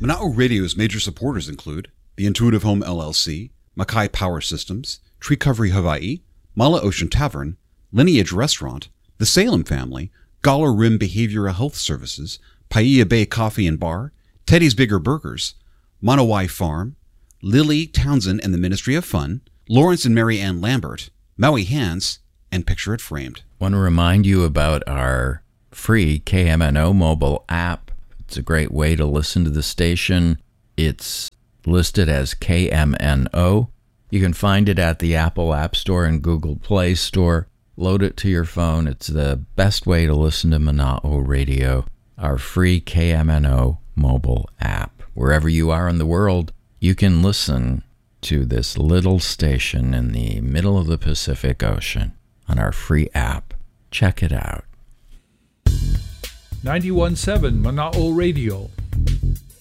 Mana'o Radio's major supporters include the Intuitive Home LLC, Mackay Power Systems, Tree Covery Hawaii, Mala Ocean Tavern, Lineage Restaurant, the Salem Family, Galler Rim Behavioral Health Services, Paia Bay Coffee and Bar, Teddy's Bigger Burgers, Monowai Farm, Lily Townsend and the Ministry of Fun, Lawrence and Mary Ann Lambert, Maui Hands, and Picture It Framed. Want to remind you about our free KMNO mobile app. It's a great way to listen to the station. It's listed as KMNO. You can find it at the Apple App Store and Google Play Store. Load it to your phone. It's the best way to listen to Mana'o Radio, our free KMNO mobile app. Wherever you are in the world, you can listen to this little station in the middle of the Pacific Ocean on our free app. Check it out. 91.7 Mana'o Radio,